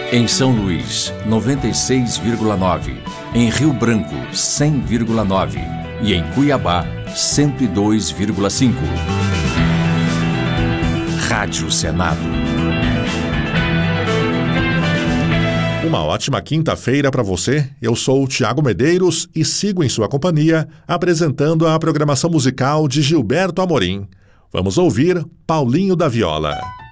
Em São Luís, 96,9. Em Rio Branco, 100,9. E em Cuiabá, 102,5. Rádio Senado. Uma ótima quinta-feira para você. Eu sou o Tiago Medeiros e sigo em sua companhia, apresentando a programação musical de Gilberto Amorim. Vamos ouvir Paulinho da Viola.